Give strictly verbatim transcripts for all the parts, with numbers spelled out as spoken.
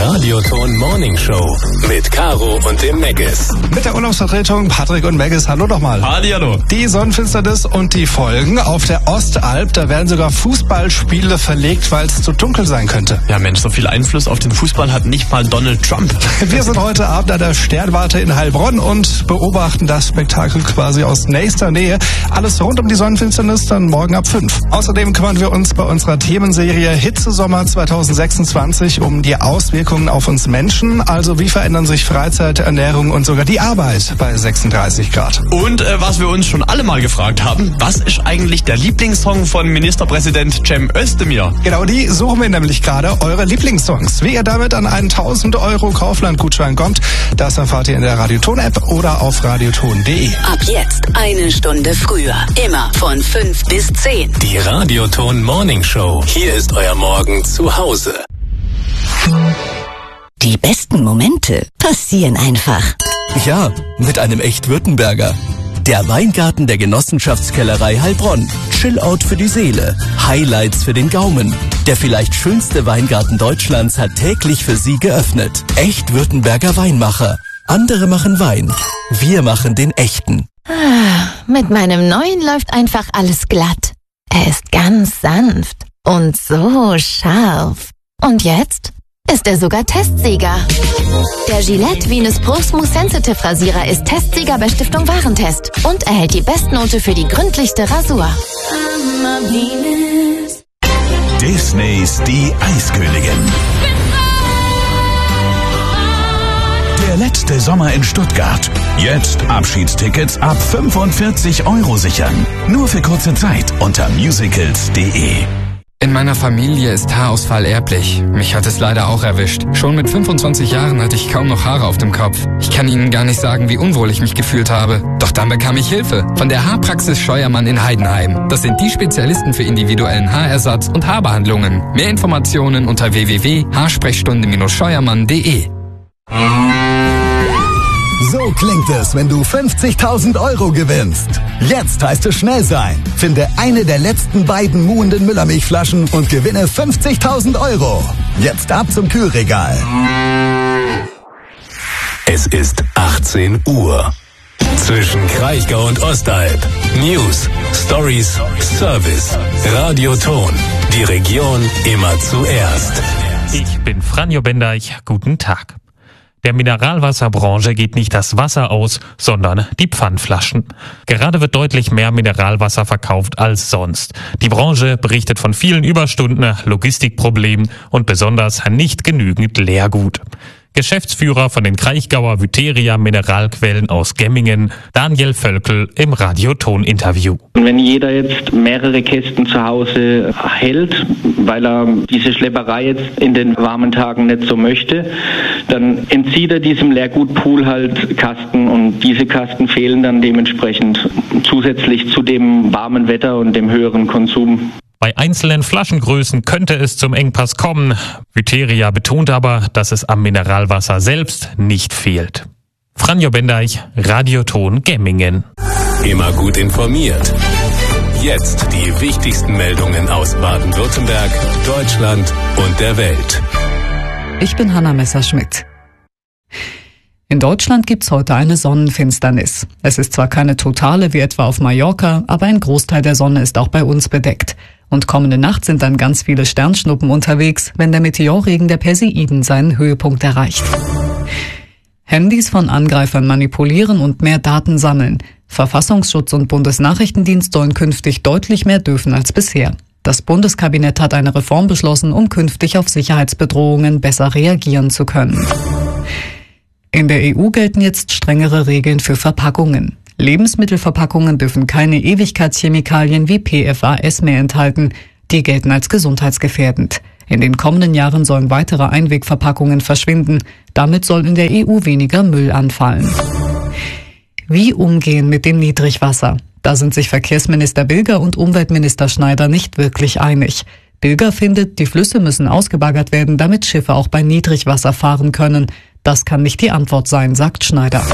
Radioton Morning Show mit Caro und dem Meggis. Mit der Urlaubsvertretung Patrick und Meggis. Hallo nochmal. Hallihallo. Die Sonnenfinsternis und die Folgen auf der Ostalb. Da werden sogar Fußballspiele verlegt, weil es zu dunkel sein könnte. Ja Mensch, so viel Einfluss auf den Fußball hat nicht mal Donald Trump. Wir sind heute Abend an der Sternwarte in Heilbronn und beobachten das Spektakel quasi aus nächster Nähe. Alles rund um die Sonnenfinsternis dann morgen ab fünf. Außerdem kümmern wir uns bei unserer Themenserie Hitzesommer zwanzig sechsundzwanzig um die Auswirkungen auf uns Menschen. Also wie verändern sich Freizeit, Ernährung und sogar die Arbeit bei sechsunddreißig Grad. Und äh, was wir uns schon alle mal gefragt haben, was ist eigentlich der Lieblingssong von Ministerpräsident Cem Özdemir? Genau, die suchen wir nämlich gerade, eure Lieblingssongs. Wie ihr damit an einen tausend Euro Kaufland-Gutschein kommt, das erfahrt ihr in der Radioton-App oder auf radioton punkt de. Ab jetzt eine Stunde früher. Immer von fünf bis zehn. Die Radioton Morning Show. Hier ist euer Morgen zu Hause. Die besten Momente passieren einfach. Ja, mit einem Echt-Württemberger. Der Weingarten der Genossenschaftskellerei Heilbronn. Chillout für die Seele. Highlights für den Gaumen. Der vielleicht schönste Weingarten Deutschlands hat täglich für Sie geöffnet. Echt-Württemberger Weinmacher. Andere machen Wein. Wir machen den echten. Ah, mit meinem neuen läuft einfach alles glatt. Er ist ganz sanft und so scharf. Und jetzt ist er sogar Testsieger. Der Gillette Venus Pro Smooth Sensitive Rasierer ist Testsieger bei Stiftung Warentest und erhält die Bestnote für die gründlichste Rasur. Disneys Die Eiskönigin. Der letzte Sommer in Stuttgart. Jetzt Abschiedstickets ab fünfundvierzig Euro sichern. Nur für kurze Zeit unter musicals punkt de. In meiner Familie ist Haarausfall erblich. Mich hat es leider auch erwischt. Schon mit fünfundzwanzig Jahren hatte ich kaum noch Haare auf dem Kopf. Ich kann Ihnen gar nicht sagen, wie unwohl ich mich gefühlt habe. Doch dann bekam ich Hilfe von der Haarpraxis Scheuermann in Heidenheim. Das sind die Spezialisten für individuellen Haarersatz und Haarbehandlungen. Mehr Informationen unter w w w punkt haarsprechstunde scheuermann punkt de. So klingt es, wenn du fünfzigtausend Euro gewinnst. Jetzt heißt es schnell sein. Finde eine der letzten beiden muhenden Müllermilchflaschen und gewinne fünfzigtausend Euro. Jetzt ab zum Kühlregal. Es ist achtzehn Uhr. Zwischen Kraichgau und Ostalb. News, Stories, Service. Radioton. Die Region immer zuerst. Ich bin Franjo Bendeich. Guten Tag. Der Mineralwasserbranche geht nicht das Wasser aus, sondern die Pfandflaschen. Gerade wird deutlich mehr Mineralwasser verkauft als sonst. Die Branche berichtet von vielen Überstunden, Logistikproblemen und besonders nicht genügend Leergut. Geschäftsführer von den Kraichgauer Vyteria Mineralquellen aus Gemmingen, Daniel Völkel im Radioton-Interview. Wenn jeder jetzt mehrere Kästen zu Hause hält, weil er diese Schlepperei jetzt in den warmen Tagen nicht so möchte, dann entzieht er diesem Leergutpool halt Kasten und diese Kasten fehlen dann dementsprechend zusätzlich zu dem warmen Wetter und dem höheren Konsum. Bei einzelnen Flaschengrößen könnte es zum Engpass kommen. Vyteria betont aber, dass es am Mineralwasser selbst nicht fehlt. Franjo Bendeich, Radioton Gemmingen. Immer gut informiert. Jetzt die wichtigsten Meldungen aus Baden-Württemberg, Deutschland und der Welt. Ich bin Hanna Messerschmidt. In Deutschland gibt's heute eine Sonnenfinsternis. Es ist zwar keine totale wie etwa auf Mallorca, aber ein Großteil der Sonne ist auch bei uns bedeckt. Und kommende Nacht sind dann ganz viele Sternschnuppen unterwegs, wenn der Meteorregen der Perseiden seinen Höhepunkt erreicht. Handys von Angreifern manipulieren und mehr Daten sammeln. Verfassungsschutz und Bundesnachrichtendienst sollen künftig deutlich mehr dürfen als bisher. Das Bundeskabinett hat eine Reform beschlossen, um künftig auf Sicherheitsbedrohungen besser reagieren zu können. In der E U gelten jetzt strengere Regeln für Verpackungen. Lebensmittelverpackungen dürfen keine Ewigkeitschemikalien wie P F A S mehr enthalten. Die gelten als gesundheitsgefährdend. In den kommenden Jahren sollen weitere Einwegverpackungen verschwinden. Damit soll in der E U weniger Müll anfallen. Wie umgehen mit dem Niedrigwasser? Da sind sich Verkehrsminister Bilger und Umweltminister Schneider nicht wirklich einig. Bilger findet, die Flüsse müssen ausgebaggert werden, damit Schiffe auch bei Niedrigwasser fahren können. Das kann nicht die Antwort sein, sagt Schneider.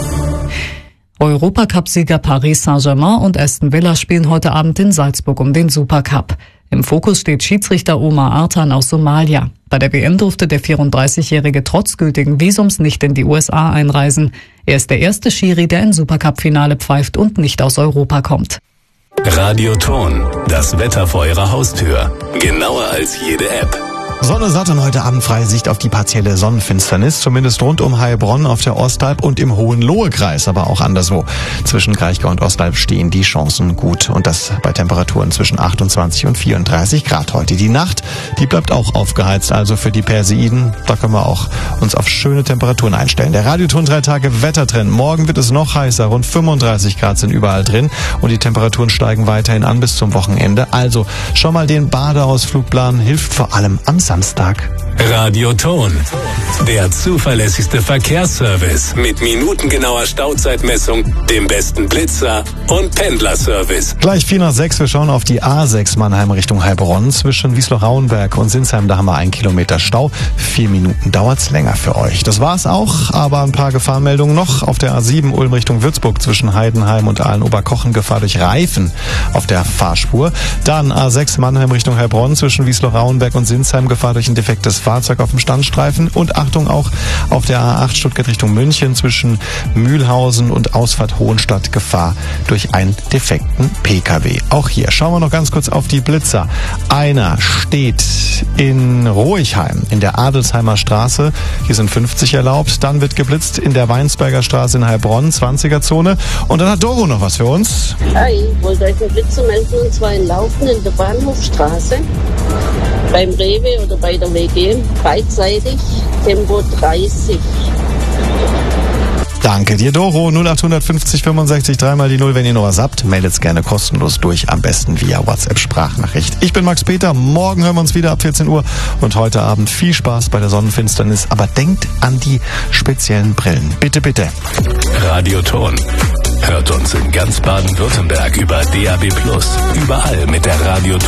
Europacup-Sieger Paris Saint-Germain und Aston Villa spielen heute Abend in Salzburg um den Supercup. Im Fokus steht Schiedsrichter Omar Artan aus Somalia. Bei der W M durfte der vierunddreißigjährige trotz gültigen Visums nicht in die U S A einreisen. Er ist der erste Schiri, der ein Supercup-Finale pfeift und nicht aus Europa kommt. Radioton, das Wetter vor Ihrer Haustür. Genauer als jede App. Sonne satt und heute Abend freie Sicht auf die partielle Sonnenfinsternis, zumindest rund um Heilbronn auf der Ostalb und im Hohenlohe-Kreis, aber auch anderswo. Zwischen Kraichgau und Ostalb stehen die Chancen gut und das bei Temperaturen zwischen achtundzwanzig und vierunddreißig Grad heute. Die Nacht, die bleibt auch aufgeheizt, also für die Perseiden, da können wir auch uns auf schöne Temperaturen einstellen. Der Radioton drei Tage Wettertrend. Morgen wird es noch heißer, rund fünfunddreißig Grad sind überall drin und die Temperaturen steigen weiterhin an bis zum Wochenende. Also schon mal den Badeausflug planen, hilft vor allem am Samstag. Radioton, der zuverlässigste Verkehrsservice mit minutengenauer Stauzeitmessung, dem besten Blitzer und Pendlerservice. Gleich vier nach sechs, wir schauen auf die A sechs Mannheim Richtung Heilbronn. Zwischen Wiesloch-Rauenberg und Sinsheim, da haben wir einen Kilometer Stau. Vier Minuten dauert's länger für euch. Das war's auch, aber ein paar Gefahrenmeldungen noch. Auf der A sieben Ulm Richtung Würzburg zwischen Heidenheim und Aalen-Oberkochen Gefahr durch Reifen auf der Fahrspur. Dann A sechs Mannheim Richtung Heilbronn zwischen Wiesloch-Rauenberg und Sinsheim Gefahr durch ein defektes Fahrzeug auf dem Standstreifen und Achtung auch auf der A acht Stuttgart Richtung München zwischen Mühlhausen und Ausfahrt Hohenstadt Gefahr durch einen defekten P K W. Auch hier schauen wir noch ganz kurz auf die Blitzer. Einer steht in Roichheim in der Adelsheimer Straße. Hier sind fünfzig erlaubt. Dann wird geblitzt in der Weinsberger Straße in Heilbronn, zwanziger Zone. Und dann hat Doro noch was für uns. Hi, ich wollte euch einen Blitzer melden und zwar in Laufen in der Bahnhofstraße. Beim Rewe oder bei der W G, beidseitig, Tempo dreißig. Danke dir, Doro. null acht fünfzig fünfundsechzig, dreimal die Null. Wenn ihr noch was habt, meldet's gerne kostenlos durch, am besten via WhatsApp-Sprachnachricht. Ich bin Max Peter, morgen hören wir uns wieder ab vierzehn Uhr und heute Abend viel Spaß bei der Sonnenfinsternis, aber denkt an die speziellen Brillen. Bitte, bitte. Radioton. Hört uns in ganz Baden-Württemberg über D A B plus, überall mit der Radioton.